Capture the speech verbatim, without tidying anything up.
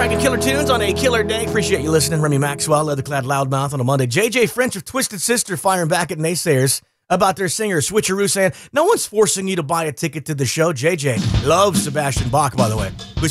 Cracking killer tunes on a killer day. Appreciate you listening. Remy Maxwell, Leatherclad Loudmouth on a Monday. J J French of Twisted Sister firing back at naysayers about their singer Switcheroo, saying, no one's forcing you to buy a ticket to the show. J J loves Sebastian Bach, by the way, who's